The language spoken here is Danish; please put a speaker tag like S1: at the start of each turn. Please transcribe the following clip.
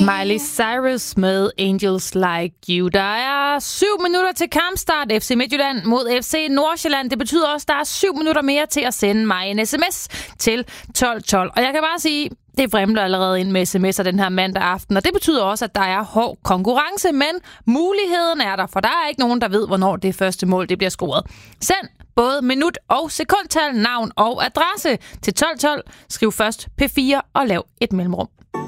S1: Miley Cyrus med Angels Like You. Der er 7 minutter til kampstart. FC Midtjylland mod FC Nordsjælland. Det betyder også, at der er 7 minutter mere til at sende mig en sms til 1212. Og jeg kan bare sige, det vrimler allerede ind med sms'er den her mandag aften. Og det betyder også, at der er hård konkurrence. Men muligheden er der, for der er ikke nogen, der ved, hvornår det første mål det bliver scoret. Send både minut og sekundtal, navn og adresse til 1212. Skriv først P4 og lav et mellemrum.